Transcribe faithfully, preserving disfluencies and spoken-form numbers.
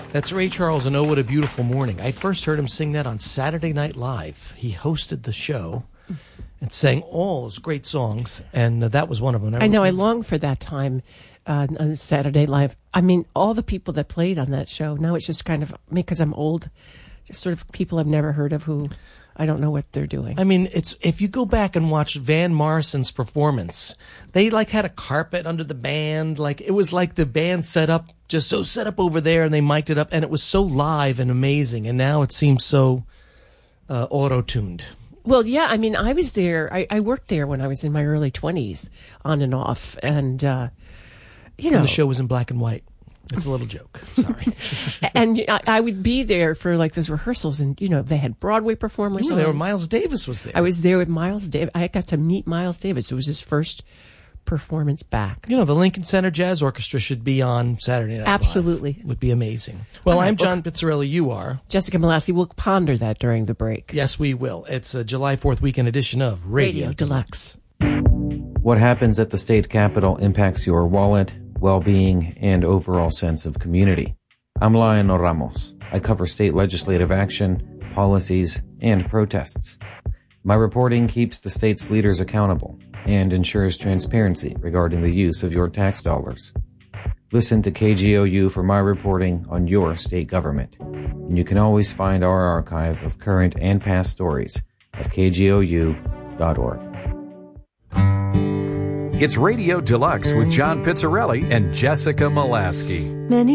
That's Ray Charles and Oh, What a Beautiful Morning. I first heard him sing that on Saturday Night Live. He hosted the show and sang all his great songs, and uh, that was one of them. I, I know, I long for that time uh, on Saturday Live. I mean, all the people that played on that show, now it's just kind of, because I'm old, just sort of people I've never heard of who I don't know what they're doing. I mean, it's if you go back and watch Van Morrison's performance, they like had a carpet under the band. Like it was like the band set up, just so set up over there, and they mic'd it up, and it was so live and amazing. And now it seems so uh, auto-tuned. Well, yeah, I mean, I was there. I, I worked there when I was in my early twenties, on and off, and uh, you know, and the show was in black and white. It's a little joke. Sorry. And I, I would be there for like those rehearsals, and you know they had Broadway performers. You were there. Miles Davis was there. I was there with Miles Davis. I got to meet Miles Davis. It was his first performance back. You know, the Lincoln Center Jazz Orchestra should be on Saturday Night Live. Absolutely. Would be amazing. Well, right, I'm John well, Pizzarelli. You are Jessica Malasky. We'll ponder that during the break. Yes, we will. It's a July fourth weekend edition of Radio, Radio Deluxe. What happens at the state capitol impacts your wallet, well-being, and overall sense of community. I'm Lionel Ramos. I cover state legislative action, policies, and protests. My reporting keeps the state's leaders accountable and ensures transparency regarding the use of your tax dollars. Listen to K G O U for my reporting on your state government. And you can always find our archive of current and past stories at k g o u dot org. It's Radio Deluxe with John Pizzarelli and Jessica Malasky. Many